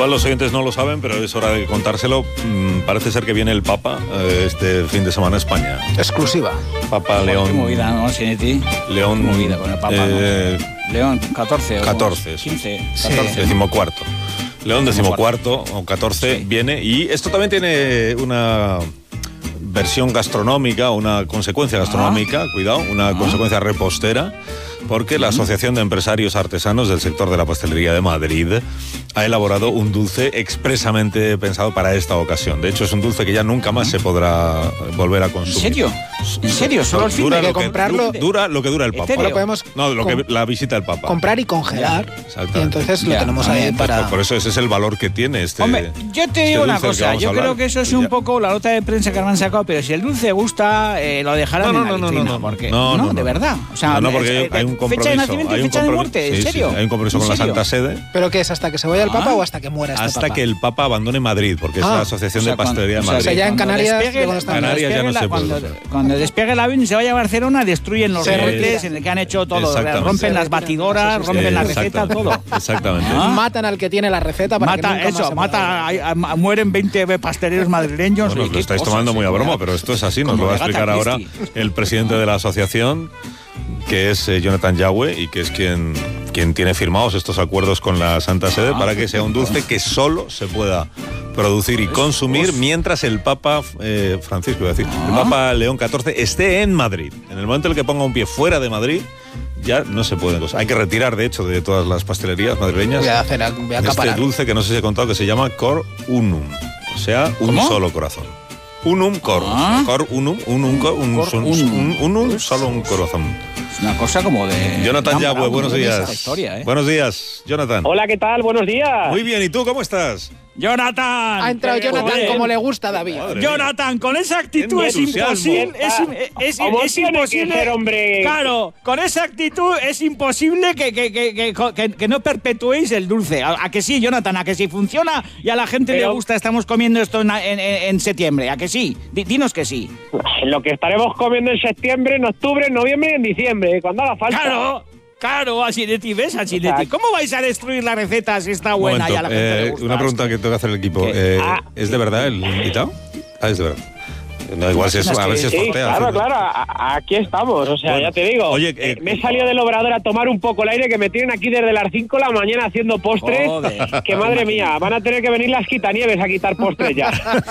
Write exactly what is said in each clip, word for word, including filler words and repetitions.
Igual los oyentes no lo saben, pero es hora de contárselo. Mm, parece ser que viene el Papa eh, este fin de semana a España. Exclusiva. Papa León. Qué movida, ¿no? Sinetti. León. Qué movida con el Papa, eh, ¿no? León, catorce. catorce. O quince. Sí. catorce. Decimocuarto. León decimocuarto o catorce Sí. viene, y esto también tiene una versión gastronómica, una consecuencia gastronómica, ah. cuidado, una ah. consecuencia repostera, porque la Asociación de Empresarios Artesanos del sector de la pastelería de Madrid ha elaborado un dulce expresamente pensado para esta ocasión. De hecho, es un dulce que ya nunca más se podrá volver a consumir. ¿En serio? ¿En serio? Solo el fin dura de lo que comprarlo. Dura lo que dura el Papa. Lo podemos no, lo que la visita del Papa. Comprar y congelar. Exactamente. Y entonces lo ya, tenemos ahí pues para. por eso ese es el valor que tiene este. Hombre, yo te este digo una dulce cosa. que Yo creo hablar. que eso es Ya. un poco la nota de prensa que me han sacado, pero si el dulce gusta, eh, lo dejarán No, no, en la no, no, vitrina. no, no. porque, No, no, no, de no. verdad. O sea, No, no, porque eh, hay un compromiso. fecha de nacimiento hay y un fecha de compromiso- muerte, sí, ¿en sí, serio? hay un compromiso ¿En con la serio? Santa Sede. ¿Pero qué es? ¿Hasta que se vaya el Papa Ah. o hasta que muera este Hasta Papa? que el Papa abandone Madrid, porque es Ah. la Asociación O sea, de Pastelería de cuando- Madrid. o sea, ya en cuando Canarias, despegue- de cuando están- cuando Canarias ya despegue no la- se puede cuando, usar. cuando despegue el avión y se vaya a Barcelona, destruyen los Se retes retira. en el que han hecho todo. Exactamente. Rompen las Se batidoras, retira. rompen la Exactamente. receta, todo. Exactamente. Ah. Matan al que tiene la receta para que Mata nunca más eso, se pueda mata, volver. a- a- mueren veinte pasteleros madrileños. Bueno, y lo qué estáis cosas, tomando muy a ¿eh? broma, pero esto es así, nos Como lo va a de Agatha explicar ahora Christie. el presidente de la asociación, que es eh, Jonathan Yahweh, y que es quien, quien tiene firmados estos acuerdos con la Santa Sede Ah. para que sea un dulce que solo se pueda producir y consumir mientras el Papa eh, Francisco, iba a decir, el Ah. Papa León catorce esté en Madrid. En el momento en el que ponga un pie fuera de Madrid, ya no se puede. Pues hay que retirar, de hecho, de todas las pastelerías madrileñas Voy a hacer, voy a este acaparar. dulce que no sé si he contado, que se llama Cor Unum, o sea, un ¿Cómo? solo corazón. Unum Cor, Ah. Cor Unum, Unum Cor, un, Cor son- Unum. un- unum, solo un corazón. Es una cosa como de... Jonathan Dan Yahweh, Brown, buenos ¿no? días. Esta historia, ¿eh? Buenos días, Jonathan. Hola, ¿qué tal? Buenos días. Muy bien, ¿y tú cómo estás? ¡Jonathan! Ha entrado Jonathan Joder. como le gusta a David. Madre Jonathan, con esa actitud Qué es entusiasmo. imposible, es, es, es, ¿Cómo es tiene que imposible, ser, hombre? claro, con esa actitud es imposible que, que, que, que, que, que no perpetuéis el dulce. ¿A, a que sí, Jonathan? ¿A que sí funciona y a la gente Pero- le gusta? Estamos comiendo esto en, en, en septiembre, ¿a que sí? Di- Dinos que sí. Lo que estaremos comiendo en septiembre, en octubre, en noviembre y en diciembre, cuando haga falta. Claro, claro, así de ti, ¿ves? Así de ti. Exacto. ¿Cómo vais a destruir la receta si está Un buena momento, y a la gente eh, le gusta? una pregunta que tengo que hacer el equipo. ¿Qué? Eh, Ah. ¿Es de verdad el invitado? Ah, es de verdad. No, igual si es, a ver si es Sí, tortea. claro, al final. claro, a- a- aquí estamos, o sea, Bueno, ya te digo. oye, eh, eh, me he salido del obrador a tomar un poco el aire, que me tienen aquí desde las cinco de la mañana haciendo postres, Joder. que madre mía, van a tener que venir las quitanieves a quitar postres ya.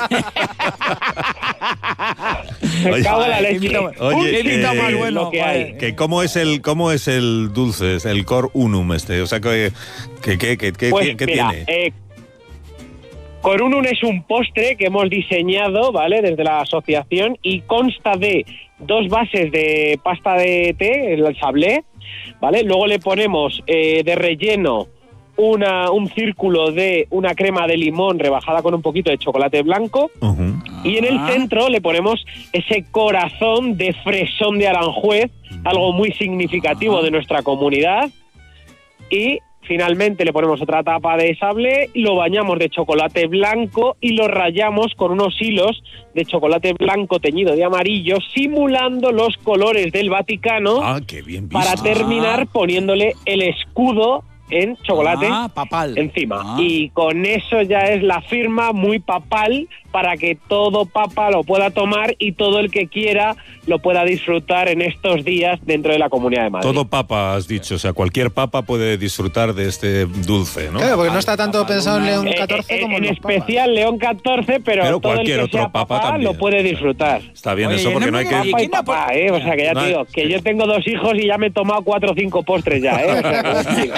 Me Oye, cago en la qué leche. invitado- oye, Un qué sí, invitado más lo bueno, que joder. hay. Que ¿Cómo es el cómo es el dulce, el Cor Unum este? O sea, que que, que, que, que- Pues ¿qué mira, tiene? eh, Corunum es un postre que hemos diseñado, ¿vale?, desde la asociación, y consta de dos bases de pasta de té, el sablé, ¿vale? Luego le ponemos eh, de relleno una, un círculo de una crema de limón rebajada con un poquito de chocolate blanco, Ujú. y en el Ah. centro le ponemos ese corazón de fresón de Aranjuez, algo muy significativo de nuestra comunidad, y finalmente le ponemos otra tapa de sable, lo bañamos de chocolate blanco y lo rayamos con unos hilos de chocolate blanco teñido de amarillo, simulando los colores del Vaticano, Ah, qué bien visto. para terminar poniéndole el escudo en chocolate Ah, papal. encima. Ah. Y con eso ya es la firma muy papal para que todo papa lo pueda tomar y todo el que quiera lo pueda disfrutar en estos días dentro de la Comunidad de Madrid. Todo papa, has dicho. O sea, cualquier papa puede disfrutar de este dulce, ¿no? Claro, porque no está tanto pensado en León Eh, catorce eh, como en en los papas. especial León catorce, pero, Pero todo el cualquier que otro sea papa papá también. lo puede disfrutar. Está bien Oye, eso, porque no hay no me- que... ¿Y Papá y quién la papá, pone? eh, o sea que ya No, te digo, que yo tengo dos hijos y ya me he tomado cuatro o cinco postres ya, eh. O sea, que os digo.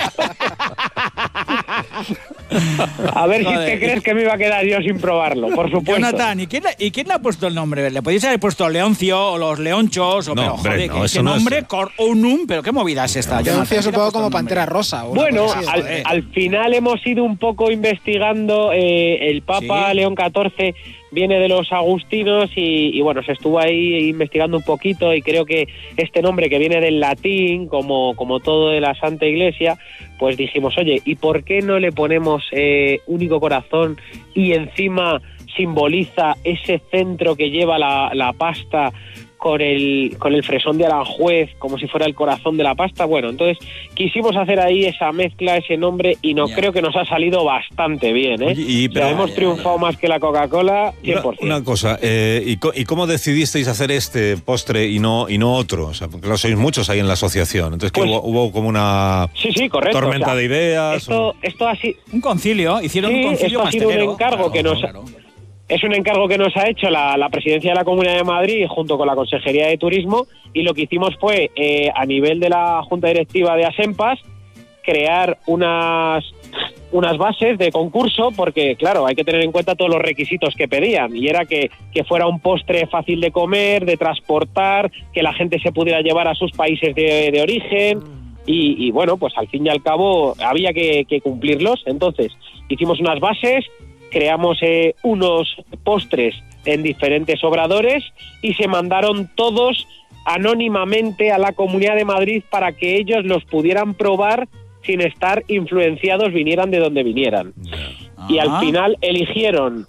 A ver si Joder. te crees que me iba a quedar yo sin probarlo, por supuesto. Jonathan, ¿y quién, le- ¿y quién le ha puesto el nombre? Le podéis haber puesto Leoncio o los Leonchos o No, pero, hombre, joder, no, que eso ese no es- nombre, Cor Unum, pero qué movida es esta. Yo Jonathan? confío, ¿Quién le ha supongo, puesto como el nombre? Pantera Rosa. o una Bueno, cosa así, al, joder. al final hemos ido un poco investigando, eh, el Papa Sí. León catorce viene de los agustinos y, y bueno, se estuvo ahí investigando un poquito y creo que este nombre que viene del latín, como, como todo de la Santa Iglesia, pues dijimos, oye, ¿y por qué no le ponemos eh, único corazón y encima simboliza ese centro que lleva la, la pasta con el con el fresón de Aranjuez como si fuera el corazón de la pasta. Bueno, entonces quisimos hacer ahí esa mezcla, ese nombre, y no Ya. creo que nos ha salido bastante bien, ¿eh? Oye, y- O sea, pero- hemos ya, triunfado ya. más que la Coca-Cola, cien por Una, ciento. una cosa, eh, ¿y, co- ¿y cómo decidisteis hacer este postre y no y no otro? O sea, porque claro, sois muchos ahí en la asociación. Entonces, ¿qué Pues- hubo, hubo como una Sí, sí, correcto. tormenta o sea, de ideas? Esto, o- esto ha sido... Un concilio, hicieron Sí, un concilio esto ha sido un pastelero. encargo que nos- Es un encargo que nos ha hecho la, la Presidencia de la Comunidad de Madrid junto con la Consejería de Turismo, y lo que hicimos fue, eh, a nivel de la Junta Directiva de Asempas, crear unas unas bases de concurso, porque claro, hay que tener en cuenta todos los requisitos que pedían, y era que, que fuera un postre fácil de comer, de transportar, que la gente se pudiera llevar a sus países de, de origen, y, y bueno, pues al fin y al cabo había que, que cumplirlos. Entonces hicimos unas bases, creamos eh, unos postres en diferentes obradores y se mandaron todos anónimamente a la Comunidad de Madrid para que ellos los pudieran probar sin estar influenciados, vinieran de donde vinieran. Y al Ah. final eligieron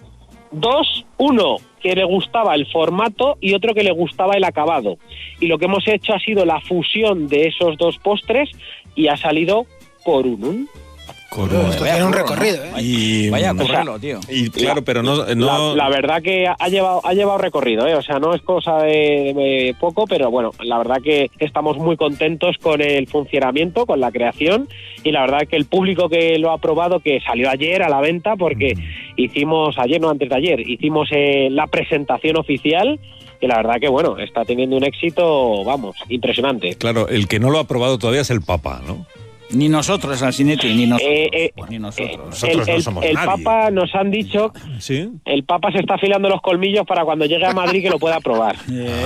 dos, uno que le gustaba el formato y otro que le gustaba el acabado. Y lo que hemos hecho ha sido la fusión de esos dos postres y ha salido Corunum. Corona. Esto Vaya tiene un curro, ¿no? recorrido, ¿eh? Y, Vaya, o sea, curralo, tío. y claro, pero no... no La, la verdad que ha llevado ha llevado recorrido, ¿eh? O sea, no es cosa de, de poco, pero bueno, la verdad que estamos muy contentos con el funcionamiento, con la creación, y la verdad que el público que lo ha probado, que salió ayer a la venta, porque hicimos, ayer no, antes de ayer, hicimos eh, la presentación oficial, y la verdad que bueno, está teniendo un éxito, vamos, impresionante. Claro, el que no lo ha probado todavía es el Papa, ¿no? Ni nosotros, Alcinetti, ni nosotros. Eh, eh, ni nosotros. Nosotros el, no el- somos el nadie. Papa nos han dicho, ¿Sí? el Papa se está afilando los colmillos para cuando llegue a Madrid que lo pueda probar.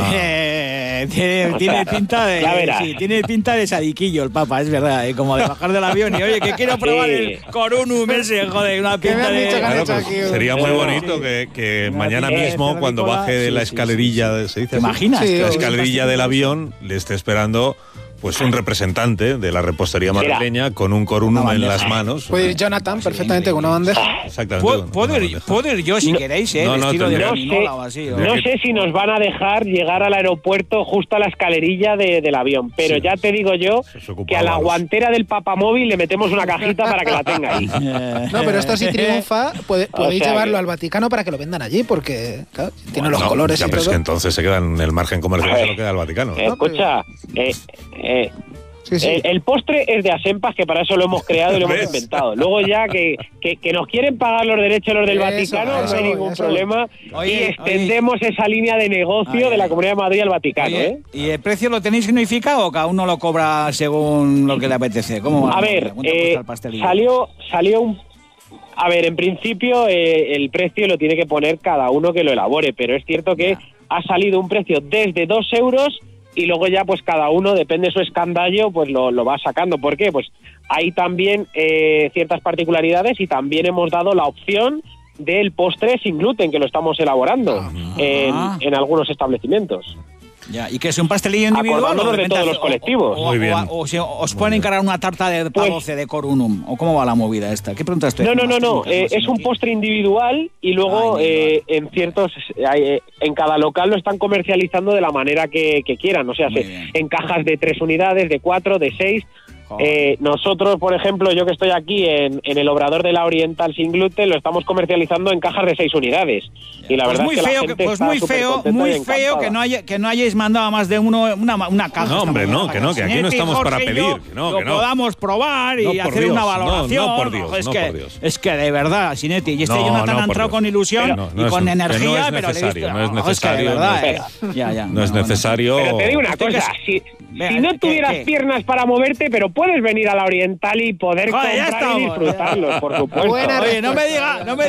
Eh, tiene, O tiene sea, pinta de ya verás. sí, tiene pinta de sadiquillo el Papa, es verdad, ¿eh? Como de bajar del avión y oye, que quiero probar Sí. el Corunum ese, joder, una ¿Qué me pinta han de dicho que han Claro, hecho pues aquí? sería muy Sí. bonito que, que Una mañana pinta de mismo, cerdo cuando Nicola, baje de sí, la sí, sí, escalerilla, sí. de- ¿se dice ¿Te así? imaginas? Sí, Que La o- es escalerilla del avión le esté esperando pues un representante de la repostería Mira. madrileña con un corunum Una en bandeja. las manos. Puede ir Jonathan perfectamente con una bandeja. Exactamente. Puedo, con puedo una ir, bandeja. puedo ir yo si No, queréis, ¿eh? no, no, Vestido de tendría- gominola o así. o- No sé si nos van a dejar llegar al aeropuerto justo a la escalerilla de- del avión, pero Sí. ya te digo yo Se ocupa que a la Ábalos. guantera del papamóvil le metemos una cajita para que la tenga ahí. No, pero esto si triunfa, puede- podéis sea llevarlo que- al Vaticano para que lo vendan allí, porque claro, tiene Bueno, los colores ya, y pero es todo. que entonces se queda en el margen comercial, A ver. se lo queda el Vaticano. Eh, Escucha, eh, eh, Sí, sí. el, el postre es de Asempas, que para eso lo hemos creado y lo hemos ¿Ves? inventado. Luego ya que, que, que nos quieren pagar los derechos los del Eso, Vaticano, eso no hay voy, ningún eso problema. Oye, y extendemos esa línea de negocio Ay, de la ay. Comunidad de Madrid al Vaticano, Oye, ¿eh? ¿y el precio lo tenéis unificado o cada uno lo cobra según lo que le apetece? ¿Cómo va? A ver, ¿Cuánto eh, cuesta el pastelillo? salió, salió un... A ver, en principio eh, el precio lo tiene que poner cada uno que lo elabore, pero es cierto que Ya. ha salido un precio desde dos euros y luego ya pues cada uno, depende de su escandallo, pues lo, lo va sacando. ¿Por qué? Pues hay también eh, ciertas particularidades y también hemos dado la opción del postre sin gluten, que lo estamos elaborando en, en algunos establecimientos. Ya, ¿y que es un pastelillo individual? Acordándonos o de repente todos hace- los colectivos. O, o- Muy bien. o- o se- os pueden encargar una tarta de Pues- pavoce de Corunum. ¿O cómo va la movida esta? ¿Qué preguntas estoy No, no, haciendo no, más no. eh, técnicas, es un Martín? postre individual y luego Ah, individual. eh, en ciertos, eh, en cada local lo están comercializando de la manera que, que quieran. O sea, Muy se- bien. en cajas de tres unidades, de cuatro, de seis. Joder. Eh, nosotros, por ejemplo, yo que estoy aquí en, en el Obrador de la Oriental sin gluten, lo estamos comercializando en cajas de seis unidades. Y la Pues verdad muy es que feo, la que- gente pues está muy supercontenta feo, muy y feo encantada. que no, haya, que no hayáis mandado a más de uno una, una caja. No, esta hombre, mañana no, para que no, que aquí no Sinetti, estamos para Jorge y pedir, yo que no, lo que no. podamos probar y No, por hacer Dios, una no, valoración. no, por Dios, es, no, que, por Dios. es que de verdad, Sinetti, y este No, Jonathan no, ha por entrado Dios. con ilusión Pero no, no y es con un- que energía, no es pero le he necesario, visto- no es es que de necesario, verdad, no eh. es- Ya, ya, No es bueno. necesario. Pero te digo una Estoy cosa, que- si, Venga, si no ¿qué- tuvieras qué? piernas para moverte, pero puedes venir a la Oriental y poder Joder, ya comprar y estamos. disfrutarlo, por supuesto. Buena Oye, no me respuesta. diga, no me